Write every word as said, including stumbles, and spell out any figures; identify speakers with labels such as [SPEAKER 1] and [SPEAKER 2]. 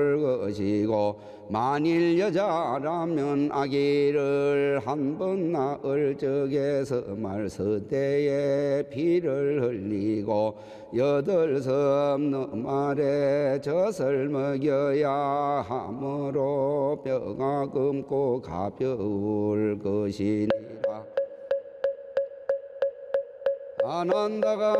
[SPEAKER 1] 것이고 만일 여자라면 아기를 한 번 낳을 적에서 말서대에 피를 흘리고 여덟 섬 너말에 젖을 먹여야 하므로 뼈가 검고 가벼울 것이니라. 안한다가